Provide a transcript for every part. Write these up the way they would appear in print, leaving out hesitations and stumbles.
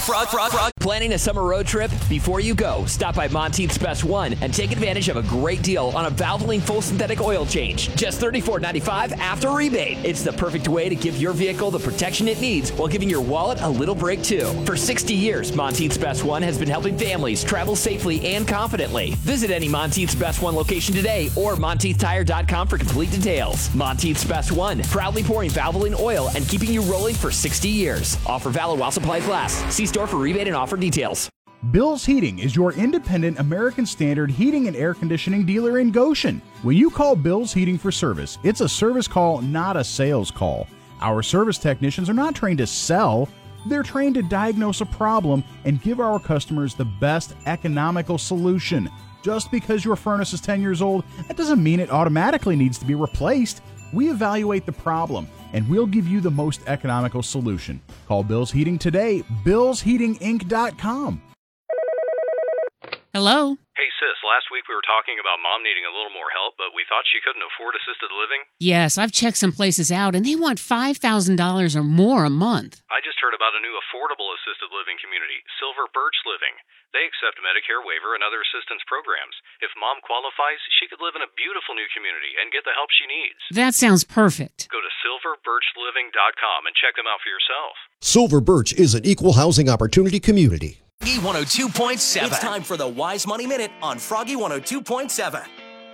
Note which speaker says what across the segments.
Speaker 1: Planning a summer road trip? Before you go, stop by Monteith's Best One and take advantage of a great deal on a Valvoline full synthetic oil change. Just $34.95 after rebate. It's the perfect way to give your vehicle the protection it needs while giving your wallet a little break too. For 60 years, Monteith's Best One has been helping families travel safely and confidently. Visit any Monteith's Best One location today or MonteithTire.com for complete details. Monteith's Best One, proudly pouring Valvoline oil and keeping you rolling for 60 years. Offer valid while supplies last. See store for rebate and offer details.
Speaker 2: Bill's Heating is your independent American Standard heating and air conditioning dealer in Goshen. When you call Bill's Heating for service, it's a service call, not a sales call. Our service technicians are not trained to sell. They're trained to diagnose a problem and give our customers the best economical solution. Just because your furnace is 10 years old, that doesn't mean it automatically needs to be replaced. We evaluate the problem, and we'll give you the most economical solution. Call Bill's Heating today, billsheatinginc.com.
Speaker 3: Hello?
Speaker 4: Hey, sis, last week we were talking about Mom needing a little more help, but we thought she couldn't afford assisted living.
Speaker 3: Yes, I've checked some places out, and they want $5,000 or more a month.
Speaker 4: I just heard about a new affordable assisted living community, Silver Birch Living. They accept Medicare waiver and other assistance programs. If Mom qualifies, she could live in a beautiful new community and get the help she needs.
Speaker 3: That sounds perfect.
Speaker 4: Go to silverbirchliving.com and check them out for yourself.
Speaker 5: Silver Birch is an equal housing opportunity community.
Speaker 6: Froggy 102.7. It's time for the Wise Money Minute on Froggy 102.7.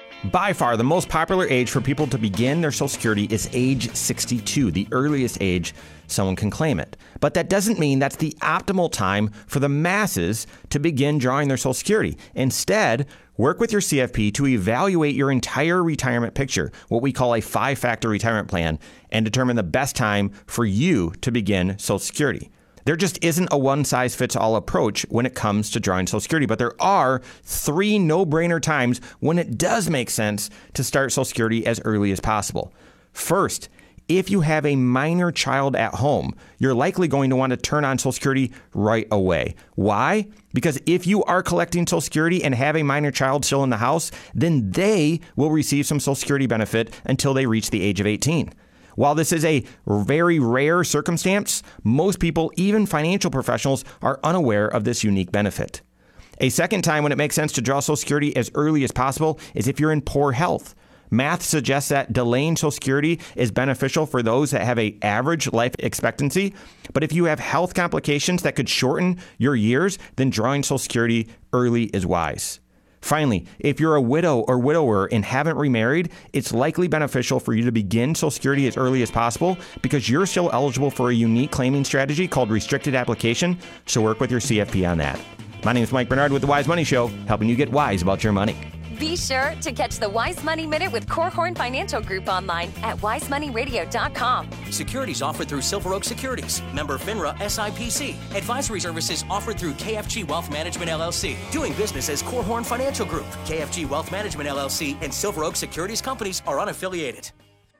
Speaker 7: By far, the most popular age for people to begin their Social Security is age 62, the earliest age someone can claim it. But that doesn't mean that's the optimal time for the masses to begin drawing their Social Security. Instead, work with your CFP to evaluate your entire retirement picture, what we call a 5-factor retirement plan, and determine the best time for you to begin Social Security. There just isn't a one-size-fits-all approach when it comes to drawing Social Security, but there are 3 no-brainer times when it does make sense to start Social Security as early as possible. First, if you have a minor child at home, you're likely going to want to turn on Social Security right away. Why? Because if you are collecting Social Security and have a minor child still in the house, then they will receive some Social Security benefit until they reach the age of 18. While this is a very rare circumstance, most people, even financial professionals, are unaware of this unique benefit. A second time when it makes sense to draw Social Security as early as possible is if you're in poor health. Math suggests that delaying Social Security is beneficial for those that have an average life expectancy. But if you have health complications that could shorten your years, then drawing Social Security early is wise. Finally, if you're a widow or widower and haven't remarried, it's likely beneficial for you to begin Social Security as early as possible because you're still eligible for a unique claiming strategy called restricted application, so work with your CFP on that. My name is Mike Bernard with The Wise Money Show, helping you get wise about your money.
Speaker 8: Be sure to catch the Wise Money Minute with Korhorn Financial Group online at wisemoneyradio.com.
Speaker 6: Securities offered through Silver Oak Securities. Member FINRA SIPC. Advisory services offered through KFG Wealth Management LLC. Doing business as Korhorn Financial Group. KFG Wealth Management LLC and Silver Oak Securities Companies are unaffiliated.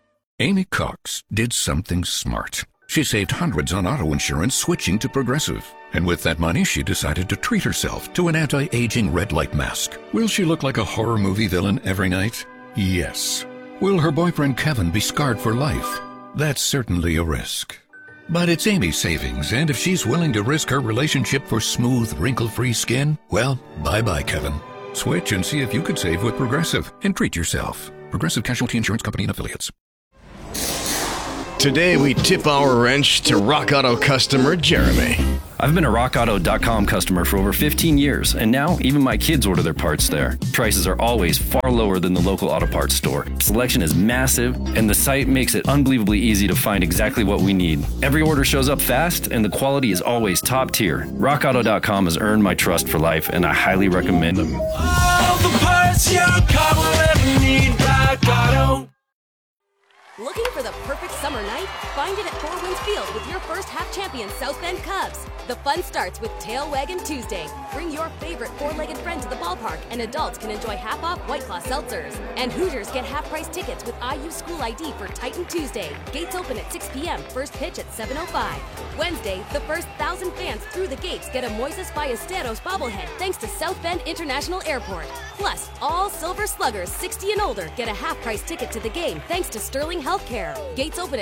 Speaker 9: Amy Cox did something smart. She saved hundreds on auto insurance switching to Progressive. And with that money, she decided to treat herself to an anti-aging red light mask. Will she look like a horror movie villain every night? Yes. Will her boyfriend Kevin be scarred for life? That's certainly a risk. But it's Amy's savings, and if she's willing to risk her relationship for smooth, wrinkle-free skin, well, bye-bye, Kevin. Switch and see if you could save with Progressive and treat yourself. Progressive Casualty Insurance Company and Affiliates.
Speaker 10: Today, we tip our wrench to Rock Auto customer Jeremy.
Speaker 11: I've been a RockAuto.com customer for over 15 years, and now even my kids order their parts there. Prices are always far lower than the local auto parts store. Selection is massive, and the site makes it unbelievably easy to find exactly what we need. Every order shows up fast, and the quality is always top tier. RockAuto.com has earned my trust for life, and I highly recommend them.
Speaker 12: All the parts your car will ever need, Rock Auto.
Speaker 13: Looking for the perfect summer night? Find it at Four Winds Field with your first half champion South Bend Cubs. The fun starts with Tail Wagon Tuesday. Bring your favorite four-legged friend to the ballpark, and adults can enjoy half-off White Claw seltzers. And Hooters get half-price tickets with IU School ID for Titan Tuesday. Gates open at 6 p.m., first pitch at 7:05. Wednesday, the first 1,000 fans through the gates get a Moises Ballesteros bobblehead thanks to South Bend International Airport. Plus, all Silver Sluggers 60 and older get a half-price ticket to the game thanks to Sterling Healthcare. Gates open at 6 p.m.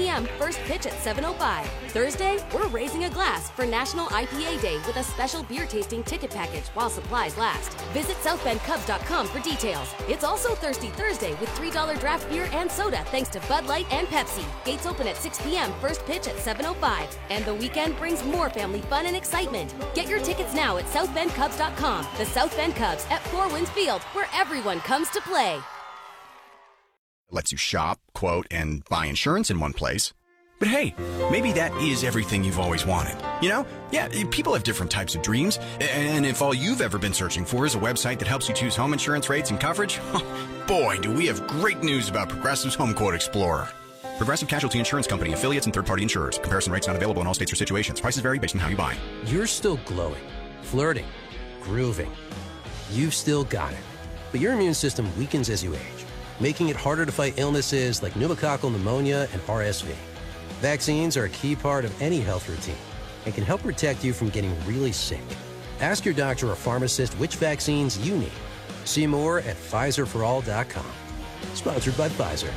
Speaker 13: p.m., first pitch at 7:05. Thursday, we're raising a glass for National IPA Day with a special beer tasting ticket package while supplies last. Visit SouthBendCubs.com for details. It's also Thirsty Thursday with $3 draft beer and soda thanks to Bud Light and Pepsi. Gates open at 6 p.m., first pitch at 7:05. And the weekend brings more family fun and excitement. Get your tickets now at SouthBendCubs.com. The South Bend Cubs at Four Winds Field, where everyone comes to play.
Speaker 14: It lets you shop, quote, and buy insurance in one place. But hey, maybe that is everything you've always wanted. You know? Yeah, people have different types of dreams. And if all you've ever been searching for is a website that helps you choose home insurance rates and coverage, boy, do we have great news about Progressive's Home Quote Explorer. Progressive Casualty Insurance Company, affiliates, and third-party insurers. Comparison rates not available in all states or situations. Prices vary based on how you buy.
Speaker 15: You're still glowing, flirting, grooving. You've still got it. But your immune system weakens as you age, making it harder to fight illnesses like pneumococcal pneumonia and RSV. Vaccines are a key part of any health routine and can help protect you from getting really sick. Ask your doctor or pharmacist which vaccines you need. See more at PfizerForAll.com. Sponsored by Pfizer.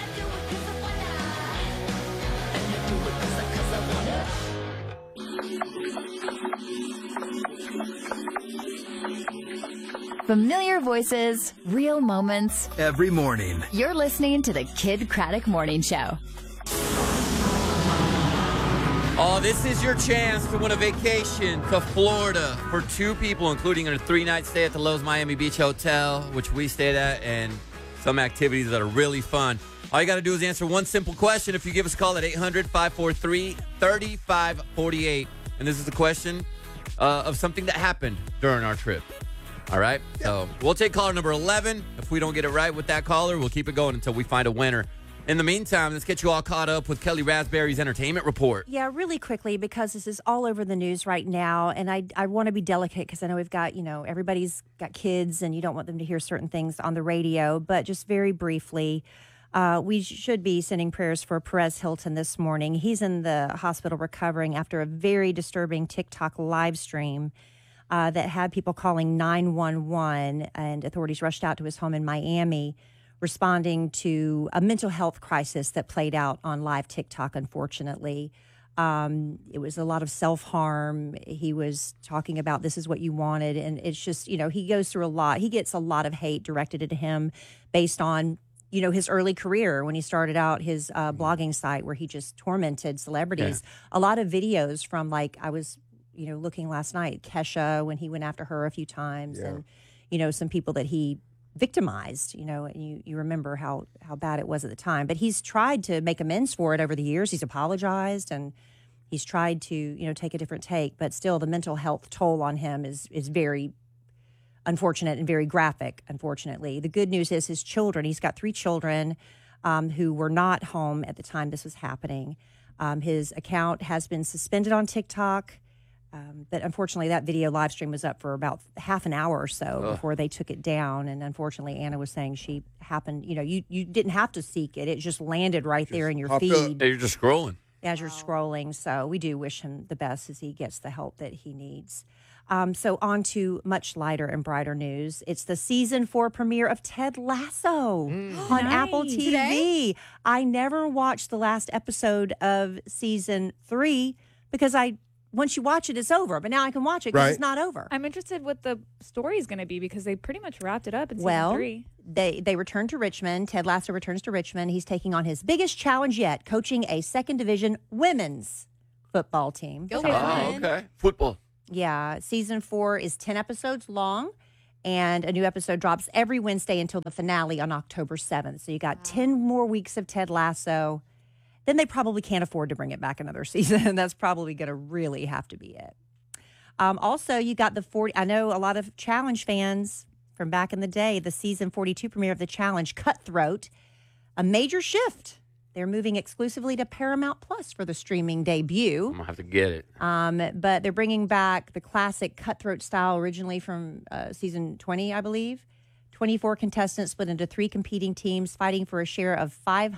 Speaker 16: Familiar voices, real moments.
Speaker 17: Every morning.
Speaker 16: You're listening to the Kid Craddock Morning Show.
Speaker 18: Oh, this is your chance to win a vacation to Florida for two people, including a 3-night stay at the Lowe's Miami Beach Hotel, which we stayed at, and some activities that are really fun. All you got to do is answer one simple question if you give us a call at 800-543-3548. And this is the question of something that happened during our trip. All right? Yep. So we'll take caller number 11. If we don't get it right with that caller, we'll keep it going until we find a winner. In the meantime, let's get you all caught up with Kelly Raspberry's entertainment report.
Speaker 19: Yeah, really quickly, because this is all over the news right now, and I want to be delicate because I know we've got, everybody's got kids, and you don't want them to hear certain things on the radio, but just very briefly, we should be sending prayers for Perez Hilton this morning. He's in the hospital recovering after a very disturbing TikTok live stream that had people calling 911, and authorities rushed out to his home in Miami, responding to a mental health crisis that played out on live TikTok, unfortunately. It was a lot of self-harm. He was talking about this is what you wanted, and it's just, he goes through a lot. He gets a lot of hate directed at him based on, his early career when he started out his blogging site where he just tormented celebrities. Yeah. A lot of videos from, I was, looking last night, Kesha, when he went after her a few times, and, some people that he victimized, and you remember how bad it was at the time. But he's tried to make amends for it over the years. He's apologized, and he's tried to, take a different take. But still, the mental health toll on him is very unfortunate and very graphic, unfortunately. The good news is his children, he's got 3 children who were not home at the time this was happening. His account has been suspended on TikTok. But unfortunately, that video live stream was up for about half an hour or so before they took it down. And unfortunately, Anna was saying she happened, you didn't have to seek it. It just landed right there in your feed.
Speaker 18: You're just scrolling.
Speaker 19: As you're scrolling. So we do wish him the best as he gets the help that he needs. So on to much lighter and brighter news. It's the season 4 premiere of Ted Lasso on Apple TV. Today? I never watched the last episode of season 3 because once you watch it, it's over. But now I can watch it because it's not over.
Speaker 20: I'm interested what the story is going to be because they pretty much wrapped it up in season 3.
Speaker 19: They return to Richmond. Ted Lasso returns to Richmond. He's taking on his biggest challenge yet, coaching a 2nd Division women's football team.
Speaker 18: Okay. Football.
Speaker 19: Yeah. Season 4 is 10 episodes long, and a new episode drops every Wednesday until the finale on October 7th. So you got 10 more weeks of Ted Lasso. Then they probably can't afford to bring it back another season. That's probably going to really have to be it. Also, you got the 40. I know a lot of Challenge fans from back in the day, the season 42 premiere of The Challenge, Cutthroat, a major shift. They're moving exclusively to Paramount Plus for the streaming debut.
Speaker 18: I'm going to have to get it.
Speaker 19: But they're bringing back the classic Cutthroat style originally from season 20, I believe. 24 contestants split into 3 competing teams fighting for a share of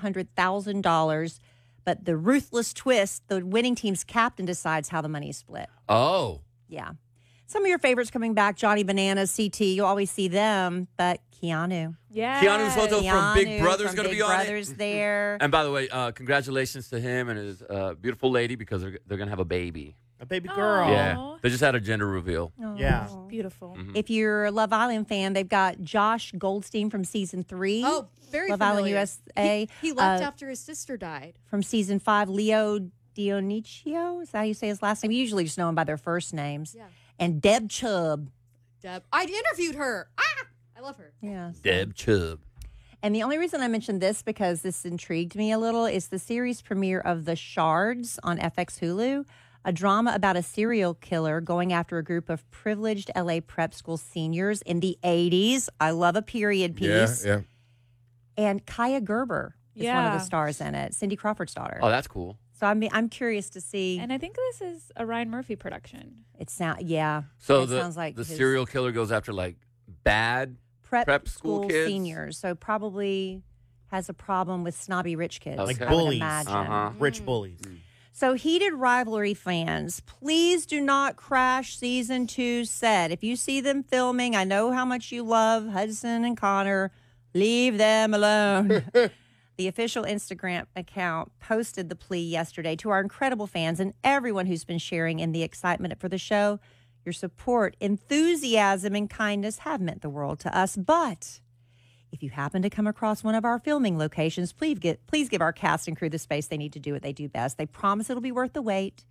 Speaker 19: $500,000. But the ruthless twist, the winning team's captain decides how the money is split.
Speaker 18: Oh.
Speaker 19: Yeah. Some of your favorites coming back, Johnny Bananas, CT, you always see them, but Keanu.
Speaker 20: Yeah.
Speaker 18: Keanu Soto from Big Brother is going to be on it.
Speaker 19: Big Brother's there.
Speaker 18: And by the way, congratulations to him and his beautiful lady because they're going to have a baby.
Speaker 17: A baby girl.
Speaker 18: Yeah. They just had a gender reveal.
Speaker 17: Yeah.
Speaker 20: Beautiful.
Speaker 18: Mm-hmm.
Speaker 19: If you're a Love Island fan, they've got Josh Goldstein from season 3.
Speaker 2: Oh, very
Speaker 19: Love
Speaker 2: familiar.
Speaker 19: Island USA.
Speaker 2: He left after his sister died.
Speaker 19: From season 5, Leo Dioniccio. Is that how you say his last name? You usually just know him by their first names.
Speaker 2: Yeah.
Speaker 19: And Deb Chubb.
Speaker 2: Deb. I interviewed her. I love her.
Speaker 19: Yeah.
Speaker 18: Deb Chubb.
Speaker 19: And the only reason I mentioned this, because this intrigued me a little, is the series premiere of The Shards on FX Hulu, a drama about a serial killer going after a group of privileged LA prep school seniors in the 80s. I love a period piece.
Speaker 17: Yeah.
Speaker 19: And Kaya Gerber is one of the stars in it, Cindy Crawford's daughter.
Speaker 18: Oh, that's cool.
Speaker 19: So I'm curious to see.
Speaker 20: And I think this is a Ryan Murphy production.
Speaker 19: It sounds
Speaker 18: So
Speaker 19: sounds like
Speaker 18: the
Speaker 19: his
Speaker 18: serial killer goes after like bad prep school kids?
Speaker 19: seniors. So probably has a problem with snobby rich kids.
Speaker 18: Like
Speaker 19: I would
Speaker 17: bullies.
Speaker 19: imagine.
Speaker 17: Rich bullies.
Speaker 19: So, heated rivalry fans, please do not crash season 2 set. If you see them filming, I know how much you love Hudson and Connor. Leave them alone. The official Instagram account posted the plea yesterday to our incredible fans and everyone who's been sharing in the excitement for the show. Your support, enthusiasm, and kindness have meant the world to us. But if you happen to come across one of our filming locations, please give our cast and crew the space they need to do what they do best. They promise it'll be worth the wait.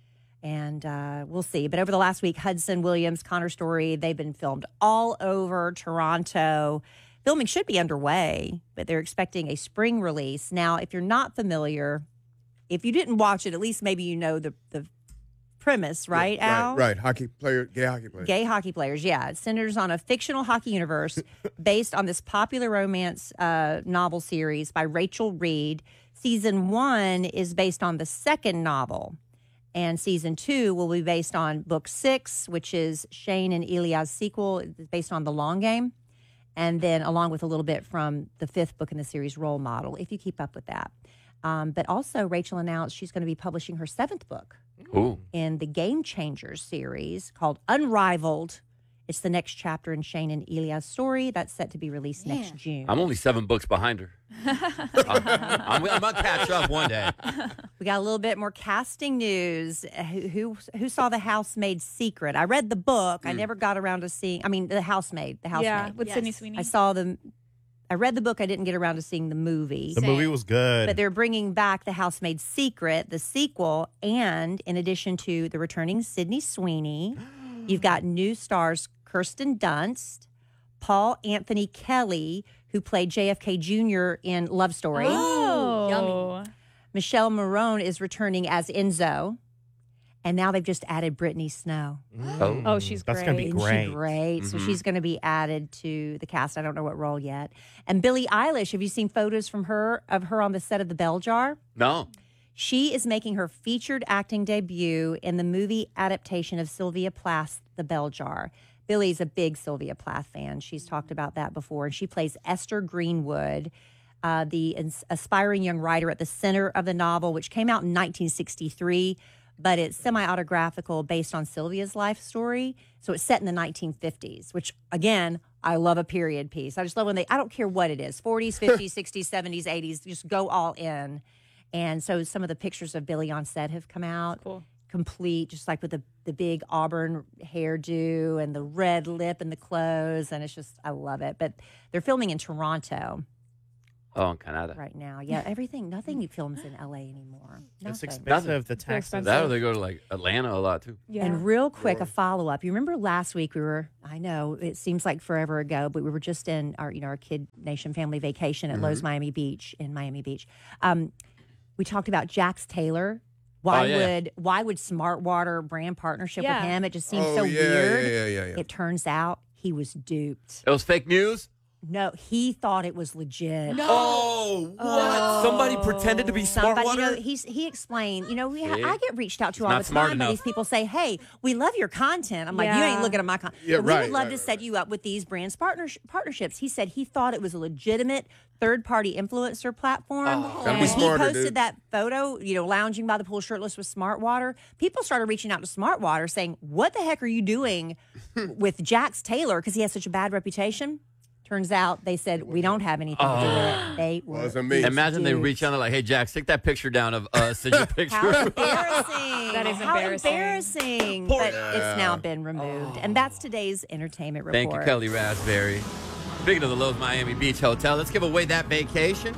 Speaker 19: And we'll see. But over the last week, Hudson, Williams, Connor Story, they've been filmed all over Toronto. Filming should be underway, but they're expecting a spring release. Now, if you're not familiar, if you didn't watch it, at least maybe you know the premise, right, Al?
Speaker 17: Right. Gay hockey players.
Speaker 19: Gay hockey players, yeah. It centers on a fictional hockey universe based on this popular romance novel series by Rachel Reed. Season 1 is based on the second novel, and Season 2 will be based on Book 6, which is Shane and Elia's sequel. It's based on The Long Game, and then along with a little bit from the 5th book in the series, Role Model, if you keep up with that. But also, Rachel announced she's going to be publishing her 7th book.
Speaker 18: Ooh.
Speaker 19: In the Game Changers series called Unrivaled. It's the next chapter in Shane and Elia's story that's set to be released next June.
Speaker 18: I'm only 7 books behind her. I'm going to catch up one day.
Speaker 19: We got a little bit more casting news. Who saw The Housemaid's Secret? I read the book. I never got around to seeing. I mean, The Housemaid.
Speaker 20: Yeah, with Sydney Sweeney.
Speaker 19: I read the book. I didn't get around to seeing the movie.
Speaker 17: The movie was good.
Speaker 19: But they're bringing back The Housemaid's Secret, the sequel, and in addition to the returning Sydney Sweeney, you've got new stars Kirsten Dunst, Paul Anthony Kelly, who played JFK Jr. in Love Story.
Speaker 20: Oh, yummy.
Speaker 19: Michelle Marone is returning as Enzo. And now they've just added Brittany Snow.
Speaker 20: Oh, she's great.
Speaker 17: That's going to be
Speaker 19: Isn't
Speaker 17: great.
Speaker 19: she great? So she's going to be added to the cast. I don't know what role yet. And Billie Eilish, have you seen photos from her on the set of The Bell Jar?
Speaker 18: No.
Speaker 19: She is making her featured acting debut in the movie adaptation of Sylvia Plath's The Bell Jar. Billie's a big Sylvia Plath fan. She's talked about that before. And she plays Esther Greenwood, the aspiring young writer at the center of the novel, which came out in 1963. But it's semi-autographical based on Sylvia's life story. So it's set in the 1950s, which, again, I love a period piece. I just love when I don't care what it is, 40s, 50s, 60s, 70s, 80s, just go all in. And so some of the pictures of Billie on set have come out.
Speaker 20: Cool.
Speaker 19: Complete, just like with the big auburn hairdo and the red lip and the clothes. And it's just, I love it. But they're filming in Toronto.
Speaker 18: Oh, in Canada.
Speaker 19: Right now. Yeah, nothing films in LA anymore.
Speaker 17: It's
Speaker 19: Nothing.
Speaker 17: expensive. The taxes.
Speaker 18: That or they go to like Atlanta a lot too.
Speaker 20: Yeah.
Speaker 19: And real quick, a follow-up. You remember last week I know it seems like forever ago, but we were just in our Kid Nation family vacation at Lowe's Miami Beach in Miami Beach. We talked about Jax Taylor. Why would Smart Water brand partnership with him? It just seems so weird.
Speaker 17: Yeah.
Speaker 19: It turns out he was duped.
Speaker 18: It was fake news?
Speaker 19: No, he thought it was legit.
Speaker 18: No. Oh, what? Somebody pretended to be Smart Water?
Speaker 19: He explained,
Speaker 18: See?
Speaker 19: I get reached out to all
Speaker 18: Not
Speaker 19: the
Speaker 18: smart
Speaker 19: time by
Speaker 18: enough.
Speaker 19: these people say, hey, we love your content. I'm like, you
Speaker 20: Yeah.
Speaker 19: ain't looking at my content.
Speaker 17: Yeah,
Speaker 19: we
Speaker 17: right,
Speaker 19: would love
Speaker 17: right,
Speaker 19: to set you up with these brands partnerships. He said he thought it was a legitimate third-party influencer platform.
Speaker 17: Gotta be
Speaker 19: When
Speaker 17: smarter,
Speaker 19: he posted
Speaker 17: dude.
Speaker 19: that photo, lounging by the pool shirtless with Smart Water, people started reaching out to Smart Water saying, what the heck are you doing with Jax Taylor? Because he has such a bad reputation. Turns out they said, we don't have anything to do with it. They were
Speaker 18: Imagine they reach out and like, hey, Jax, take that picture down of us and your picture.
Speaker 19: How embarrassing.
Speaker 20: That is
Speaker 19: How
Speaker 20: embarrassing.
Speaker 19: embarrassing. But it's now been removed. And that's today's entertainment report.
Speaker 18: Thank you, Kelly Raspberry. Speaking of the Lowe's Miami Beach Hotel, let's give away that vacation.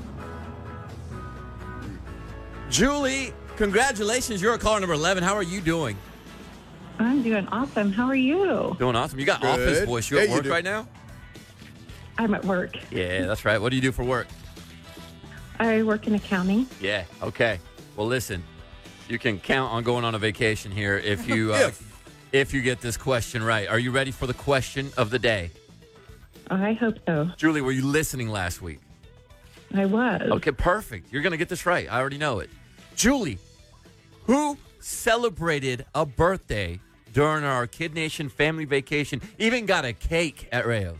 Speaker 18: Julie, congratulations. You're a caller number 11. How are you doing?
Speaker 21: I'm doing awesome. How are you?
Speaker 18: Doing awesome. You got
Speaker 17: Good.
Speaker 18: office voice. You
Speaker 17: Yeah,
Speaker 18: at
Speaker 17: you
Speaker 18: work
Speaker 17: do.
Speaker 18: right now?
Speaker 21: I'm at work.
Speaker 18: Yeah, that's right. What do you do for work?
Speaker 21: I work in accounting.
Speaker 18: Yeah. Okay. Well, listen, you can count on going on a vacation here if you if you get this question right. Are you ready for the question of the day?
Speaker 21: I hope so.
Speaker 18: Julie, were you listening last week?
Speaker 21: I was.
Speaker 18: Okay, perfect. You're going to get this right. I already know it. Julie, who celebrated a birthday during our Kid Nation family vacation, even got a cake at Rayo's?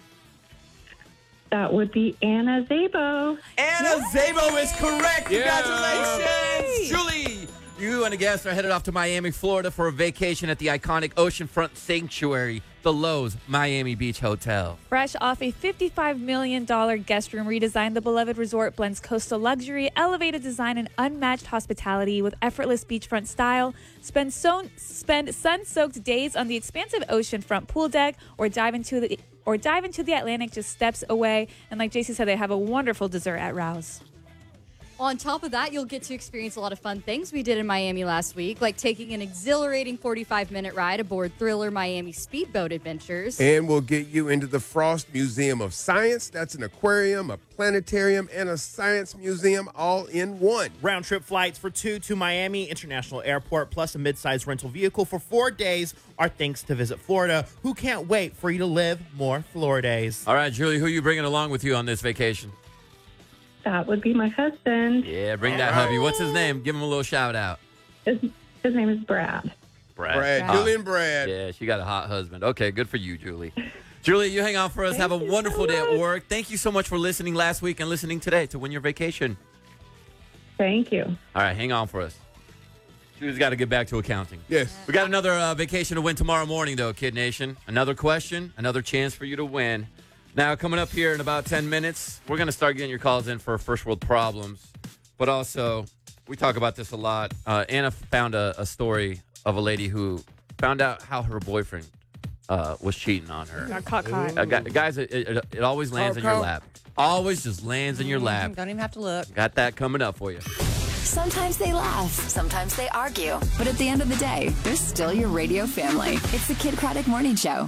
Speaker 21: That would be Anna Zabo.
Speaker 18: Anna Zabo is correct.
Speaker 17: Yeah.
Speaker 18: Congratulations. Julie, you and a guest are headed off to Miami, Florida for a vacation at the iconic oceanfront sanctuary, the Lowe's Miami Beach Hotel.
Speaker 20: Fresh off a $55 million guest room redesign, the beloved resort blends coastal luxury, elevated design, and unmatched hospitality with effortless beachfront style. Spend sun-soaked days on the expansive oceanfront pool deck or dive into the Atlantic just steps away. And like JC said, they have a wonderful dessert at Rouse.
Speaker 22: On top of that, you'll get to experience a lot of fun things we did in Miami last week, like taking an exhilarating 45-minute ride aboard Thriller Miami Speedboat Adventures.
Speaker 17: And we'll get you into the Frost Museum of Science. That's an aquarium, a planetarium, and a science museum all in one.
Speaker 23: Round trip flights for 2 to Miami International Airport, plus a mid-sized rental vehicle for 4 days are thanks to Visit Florida, who can't wait for you to live more Floridays.
Speaker 18: All right, Julie, who are you bringing along with you on this vacation?
Speaker 21: That would be my husband.
Speaker 18: Yeah, bring that hubby. What's his name? Give him a little shout out.
Speaker 21: His name is Brad.
Speaker 18: Brad.
Speaker 17: Julie and Brad.
Speaker 18: Yeah, she got a hot husband. Okay, good for you, Julie. Julie, you hang on for us. Have a wonderful day at work. Thank you so much for listening last week and listening today to win your vacation.
Speaker 21: Thank you.
Speaker 18: All right, hang on for us. Julie's got to get back to accounting.
Speaker 17: Yes.
Speaker 18: We got another vacation to win tomorrow morning, though, Kid Nation. Another question, another chance for you to win. Now, coming up here in about 10 minutes, we're going to start getting your calls in for first world problems. But also, we talk about this a lot. Anna found a story of a lady who found out how her boyfriend was cheating on her.
Speaker 20: Got caught.
Speaker 18: Guys, it always lands in your lap. Always just lands in your lap.
Speaker 19: Don't even have to look.
Speaker 18: Got that coming up for you.
Speaker 16: Sometimes they laugh, sometimes they argue, but at the end of the day, they're still your radio family. It's the Kid Craddock Morning Show.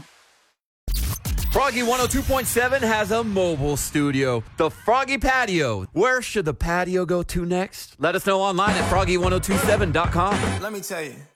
Speaker 18: Froggy 102.7 has a mobile studio, the Froggy Patio. Where should the patio go to next? Let us know online at froggy1027.com.
Speaker 12: Let me tell you,